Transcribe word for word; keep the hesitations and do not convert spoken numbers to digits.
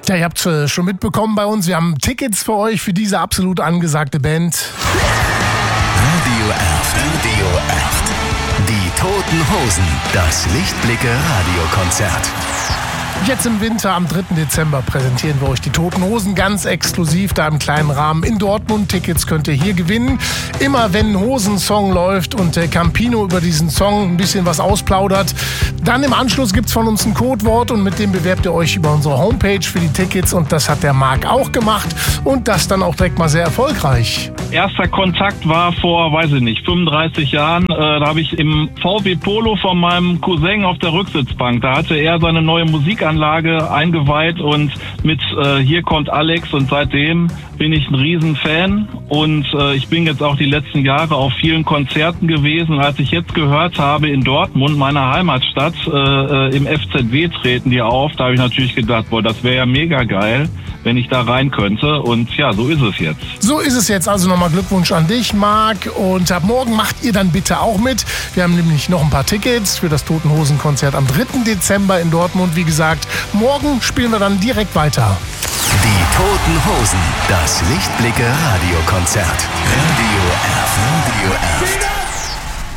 Ja, ihr habt äh, schon mitbekommen bei uns, wir haben Tickets für euch für diese absolut angesagte Band. Radio Erft. Radio Erft. Die Toten Hosen. Das Lichtblicke-Radiokonzert. Jetzt im Winter, am dritten Dezember, präsentieren wir euch die Toten Hosen ganz exklusiv, da im kleinen Rahmen in Dortmund. Tickets könnt ihr hier gewinnen. Immer wenn ein Hosensong läuft und der Campino über diesen Song ein bisschen was ausplaudert, dann im Anschluss gibt's von uns ein Codewort und mit dem bewerbt ihr euch über unsere Homepage für die Tickets. Und das hat der Marc auch gemacht und das dann auch direkt mal sehr erfolgreich. Erster Kontakt war vor, weiß ich nicht, fünfunddreißig Jahren. Äh, da habe ich im V W Polo von meinem Cousin auf der Rücksitzbank, da hatte er seine neue Musikanlage eingeweiht und mit äh, Hier kommt Alex, und seitdem bin ich ein Riesenfan und äh, ich bin jetzt auch die letzten Jahre auf vielen Konzerten gewesen. Als ich jetzt gehört habe, in Dortmund, meiner Heimatstadt, äh, im F Z W treten die auf, da habe ich natürlich gedacht, boah, das wäre ja mega geil, wenn ich da rein könnte, und ja, so ist es jetzt. So ist es jetzt, also nochmal Glückwunsch an dich, Marc, und ab morgen macht ihr dann bitte auch mit. Wir haben nämlich noch ein paar Tickets für das Toten Hosen Konzert am dritten Dezember in Dortmund. Wie gesagt, morgen spielen wir dann direkt weiter. Die Toten Hosen, das Lichtblicke-Radiokonzert. Radio Erft. Radio Erft.